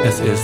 Es ist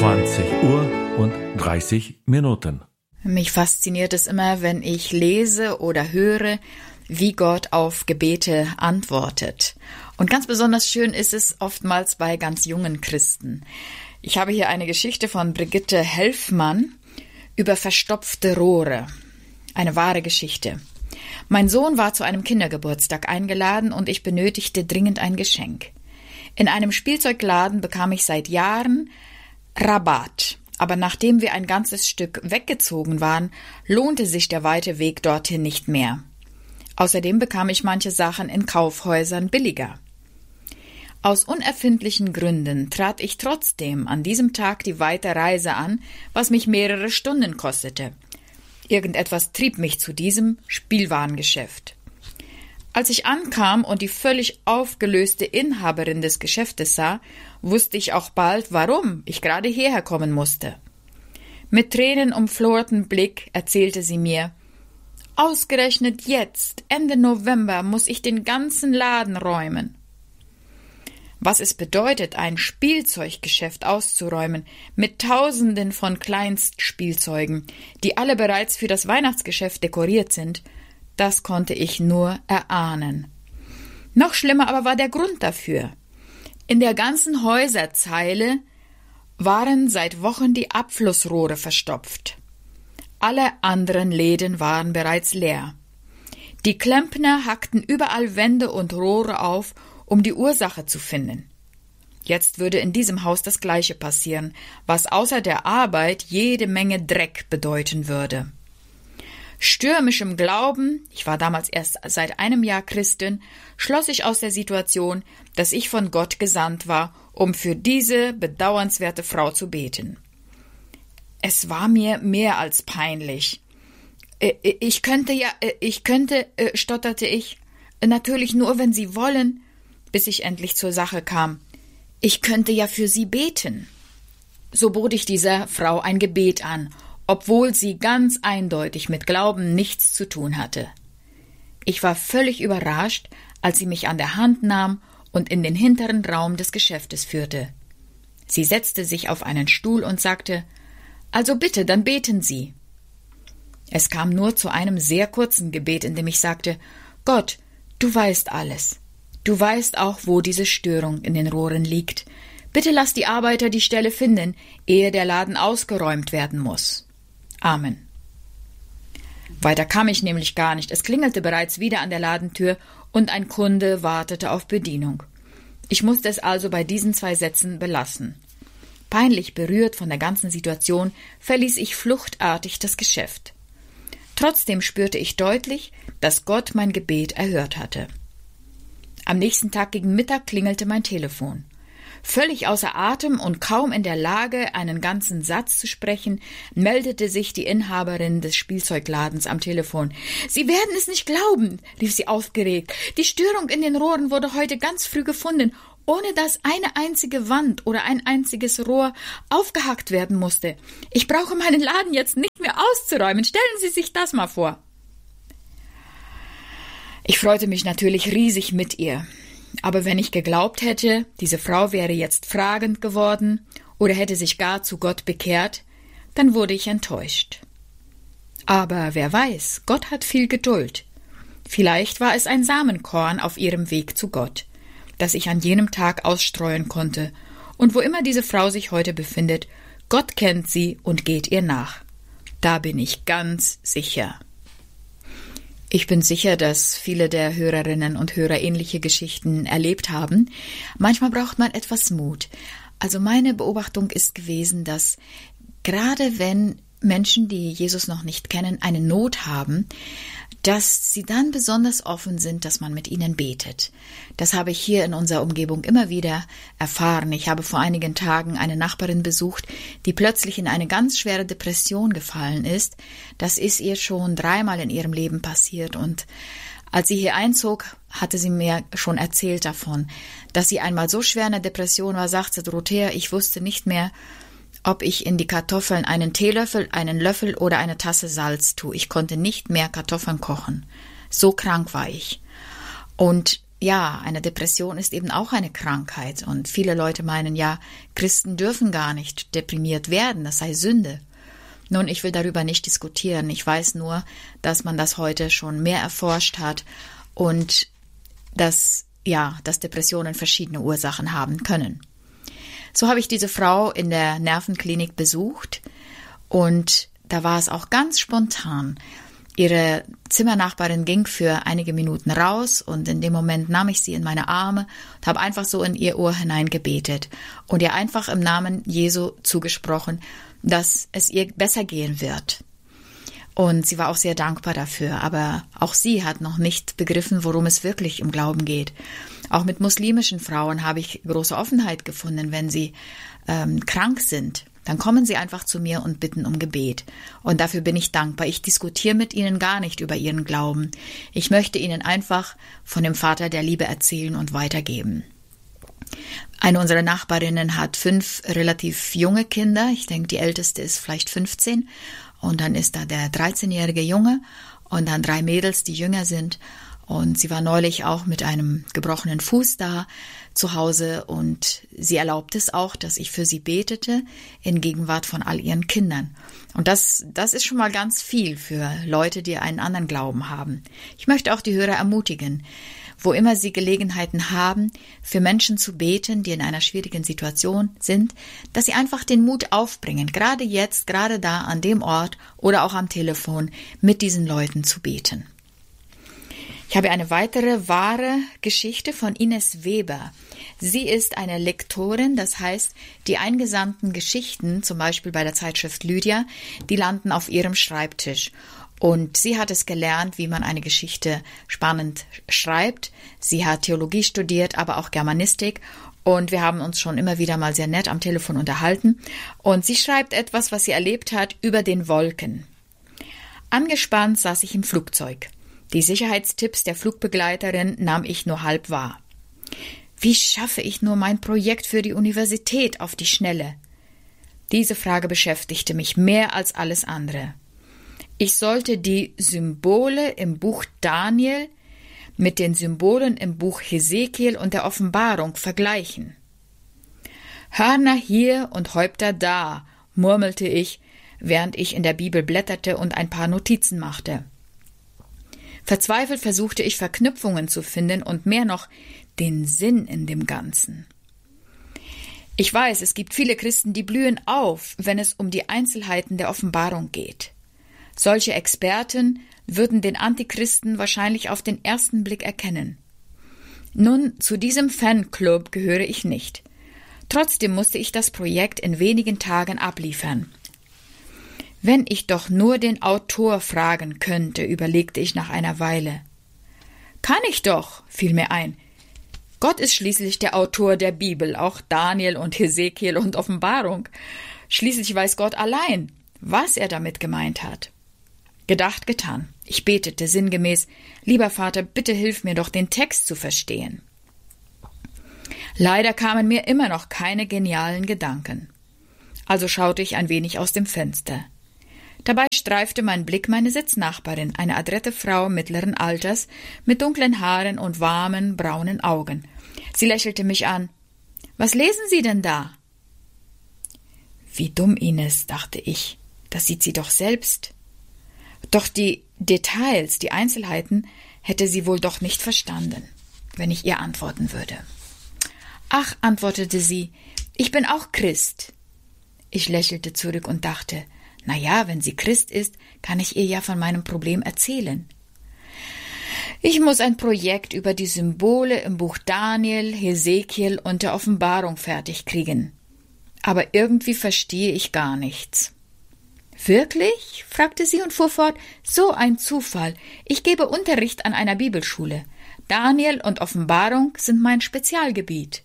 20:30. Mich fasziniert es immer, wenn ich lese oder höre, wie Gott auf Gebete antwortet. Und ganz besonders schön ist es oftmals bei ganz jungen Christen. Ich habe hier eine Geschichte von Brigitte Helfmann über verstopfte Rohre. Eine wahre Geschichte. Mein Sohn war zu einem Kindergeburtstag eingeladen und ich benötigte dringend ein Geschenk. In einem Spielzeugladen bekam ich seit Jahren Rabatt, aber nachdem wir ein ganzes Stück weggezogen waren, lohnte sich der weite Weg dorthin nicht mehr. Außerdem bekam ich manche Sachen in Kaufhäusern billiger. Aus unerfindlichen Gründen trat ich trotzdem an diesem Tag die weite Reise an, was mich mehrere Stunden kostete. Irgendetwas trieb mich zu diesem Spielwarengeschäft. Als ich ankam und die völlig aufgelöste Inhaberin des Geschäftes sah, wusste ich auch bald, warum ich gerade hierher kommen musste. Mit tränenumflortem Blick erzählte sie mir: Ausgerechnet jetzt, Ende November, muss ich den ganzen Laden räumen. Was es bedeutet, ein Spielzeuggeschäft auszuräumen mit Tausenden von Kleinstspielzeugen, die alle bereits für das Weihnachtsgeschäft dekoriert sind, das konnte ich nur erahnen. Noch schlimmer aber war der Grund dafür. In der ganzen Häuserzeile waren seit Wochen die Abflussrohre verstopft. Alle anderen Läden waren bereits leer. Die Klempner hackten überall Wände und Rohre auf, um die Ursache zu finden. Jetzt würde in diesem Haus das Gleiche passieren, was außer der Arbeit jede Menge Dreck bedeuten würde. Stürmischem Glauben, ich war damals erst seit einem Jahr Christin, schloss ich aus der Situation, dass ich von Gott gesandt war, um für diese bedauernswerte Frau zu beten. Es war mir mehr als peinlich. Ich könnte, stotterte ich, natürlich nur, wenn Sie wollen, bis ich endlich zur Sache kam. Ich könnte ja für Sie beten. So bot ich dieser Frau ein Gebet an, obwohl sie ganz eindeutig mit Glauben nichts zu tun hatte. Ich war völlig überrascht, als sie mich an der Hand nahm und in den hinteren Raum des Geschäftes führte. Sie setzte sich auf einen Stuhl und sagte: »Also bitte, dann beten Sie.« Es kam nur zu einem sehr kurzen Gebet, in dem ich sagte: »Gott, du weißt alles. Du weißt auch, wo diese Störung in den Rohren liegt. Bitte lass die Arbeiter die Stelle finden, ehe der Laden ausgeräumt werden muss. Amen.« Weiter kam ich nämlich gar nicht. Es klingelte bereits wieder an der Ladentür und ein Kunde wartete auf Bedienung. Ich musste es also bei diesen 2 Sätzen belassen. Peinlich berührt von der ganzen Situation verließ ich fluchtartig das Geschäft. Trotzdem spürte ich deutlich, dass Gott mein Gebet erhört hatte. Am nächsten Tag gegen Mittag klingelte mein Telefon. Völlig außer Atem und kaum in der Lage, einen ganzen Satz zu sprechen, meldete sich die Inhaberin des Spielzeugladens am Telefon. »Sie werden es nicht glauben«, rief sie aufgeregt. »Die Störung in den Rohren wurde heute ganz früh gefunden, ohne dass eine einzige Wand oder ein einziges Rohr aufgehackt werden musste. Ich brauche meinen Laden jetzt nicht mehr auszuräumen. Stellen Sie sich das mal vor.« Ich freute mich natürlich riesig mit ihr. Aber wenn ich geglaubt hätte, diese Frau wäre jetzt fragend geworden oder hätte sich gar zu Gott bekehrt, dann wurde ich enttäuscht. Aber wer weiß, Gott hat viel Geduld. Vielleicht war es ein Samenkorn auf ihrem Weg zu Gott, das ich an jenem Tag ausstreuen konnte, und wo immer diese Frau sich heute befindet, Gott kennt sie und geht ihr nach. Da bin ich ganz sicher. Ich bin sicher, dass viele der Hörerinnen und Hörer ähnliche Geschichten erlebt haben. Manchmal braucht man etwas Mut. Also meine Beobachtung ist gewesen, dass gerade wenn Menschen, die Jesus noch nicht kennen, eine Not haben, dass sie dann besonders offen sind, dass man mit ihnen betet. Das habe ich hier in unserer Umgebung immer wieder erfahren. Ich habe vor einigen Tagen eine Nachbarin besucht, die plötzlich in eine ganz schwere Depression gefallen ist. Das ist ihr schon 3-mal in ihrem Leben passiert, und als sie hier einzog, hatte sie mir schon erzählt davon, dass sie einmal so schwer in der Depression war, sagte: Dorothea, ich wusste nicht mehr, ob ich in die Kartoffeln einen Teelöffel, einen Löffel oder eine Tasse Salz tue. Ich konnte nicht mehr Kartoffeln kochen. So krank war ich. Und eine Depression ist eben auch eine Krankheit. Und viele Leute meinen, ja, Christen dürfen gar nicht deprimiert werden, das sei Sünde. Nun, ich will darüber nicht diskutieren. Ich weiß nur, dass man das heute schon mehr erforscht hat und dass Depressionen verschiedene Ursachen haben können. So habe ich diese Frau in der Nervenklinik besucht und da war es auch ganz spontan. Ihre Zimmernachbarin ging für einige Minuten raus und in dem Moment nahm ich sie in meine Arme und habe einfach so in ihr Ohr hineingebetet und ihr einfach im Namen Jesu zugesprochen, dass es ihr besser gehen wird. Und sie war auch sehr dankbar dafür, aber auch sie hat noch nicht begriffen, worum es wirklich im Glauben geht. Auch mit muslimischen Frauen habe ich große Offenheit gefunden, wenn sie krank sind. Dann kommen sie einfach zu mir und bitten um Gebet. Und dafür bin ich dankbar. Ich diskutiere mit ihnen gar nicht über ihren Glauben. Ich möchte ihnen einfach von dem Vater der Liebe erzählen und weitergeben. Eine unserer Nachbarinnen hat 5 relativ junge Kinder. Ich denke, die älteste ist vielleicht 15. Und dann ist da der 13-jährige Junge und dann 3 Mädels, die jünger sind. Und sie war neulich auch mit einem gebrochenen Fuß da zu Hause und sie erlaubt es auch, dass ich für sie betete in Gegenwart von all ihren Kindern. Und das ist schon mal ganz viel für Leute, die einen anderen Glauben haben. Ich möchte auch die Hörer ermutigen, wo immer sie Gelegenheiten haben, für Menschen zu beten, die in einer schwierigen Situation sind, dass sie einfach den Mut aufbringen, gerade jetzt, gerade da an dem Ort oder auch am Telefon mit diesen Leuten zu beten. Ich habe eine weitere wahre Geschichte von Ines Weber. Sie ist eine Lektorin, das heißt, die eingesandten Geschichten, zum Beispiel bei der Zeitschrift Lydia, die landen auf ihrem Schreibtisch. Und sie hat es gelernt, wie man eine Geschichte spannend schreibt. Sie hat Theologie studiert, aber auch Germanistik. Und wir haben uns schon immer wieder mal sehr nett am Telefon unterhalten. Und sie schreibt etwas, was sie erlebt hat, über den Wolken. Angespannt saß ich im Flugzeug. Die Sicherheitstipps der Flugbegleiterin nahm ich nur halb wahr. Wie schaffe ich nur mein Projekt für die Universität auf die Schnelle? Diese Frage beschäftigte mich mehr als alles andere. Ich sollte die Symbole im Buch Daniel mit den Symbolen im Buch Hesekiel und der Offenbarung vergleichen. Hörner hier und Häupter da, murmelte ich, während ich in der Bibel blätterte und ein paar Notizen machte. Verzweifelt versuchte ich Verknüpfungen zu finden und mehr noch den Sinn in dem Ganzen. Ich weiß, es gibt viele Christen, die blühen auf, wenn es um die Einzelheiten der Offenbarung geht. Solche Experten würden den Antichristen wahrscheinlich auf den ersten Blick erkennen. Nun, zu diesem Fanclub gehöre ich nicht. Trotzdem musste ich das Projekt in wenigen Tagen abliefern. Wenn ich doch nur den Autor fragen könnte, überlegte ich nach einer Weile. Kann ich doch, fiel mir ein. Gott ist schließlich der Autor der Bibel, auch Daniel und Hesekiel und Offenbarung. Schließlich weiß Gott allein, was er damit gemeint hat. Gedacht, getan. Ich betete sinngemäß, lieber Vater, bitte hilf mir doch, den Text zu verstehen. Leider kamen mir immer noch keine genialen Gedanken. Also schaute ich ein wenig aus dem Fenster. Dabei streifte mein Blick meine Sitznachbarin, eine adrette Frau mittleren Alters, mit dunklen Haaren und warmen, braunen Augen. Sie lächelte mich an. »Was lesen Sie denn da?« »Wie dumm, Ines«, dachte ich. »Das sieht sie doch selbst.« Doch die Details, die Einzelheiten, hätte sie wohl doch nicht verstanden, wenn ich ihr antworten würde. »Ach«, antwortete sie, »ich bin auch Christ.« Ich lächelte zurück und dachte, na ja, wenn sie Christ ist, kann ich ihr ja von meinem Problem erzählen. Ich muss ein Projekt über die Symbole im Buch Daniel, Hesekiel und der Offenbarung fertig kriegen. Aber irgendwie verstehe ich gar nichts. »Wirklich?« fragte sie und fuhr fort. »So ein Zufall. Ich gebe Unterricht an einer Bibelschule. Daniel und Offenbarung sind mein Spezialgebiet.«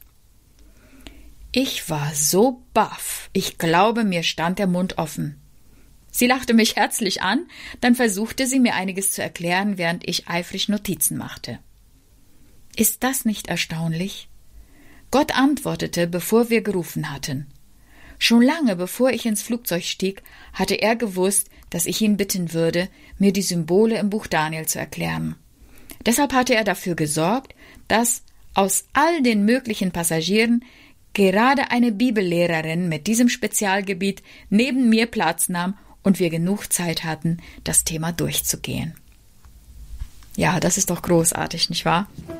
Ich war so baff. Ich glaube, mir stand der Mund offen. Sie lachte mich herzlich an, dann versuchte sie mir einiges zu erklären, während ich eifrig Notizen machte. Ist das nicht erstaunlich? Gott antwortete, bevor wir gerufen hatten. Schon lange bevor ich ins Flugzeug stieg, hatte er gewusst, dass ich ihn bitten würde, mir die Symbole im Buch Daniel zu erklären. Deshalb hatte er dafür gesorgt, dass aus all den möglichen Passagieren gerade eine Bibellehrerin mit diesem Spezialgebiet neben mir Platz nahm und wir genug Zeit hatten, das Thema durchzugehen. Ja, das ist doch großartig, nicht wahr?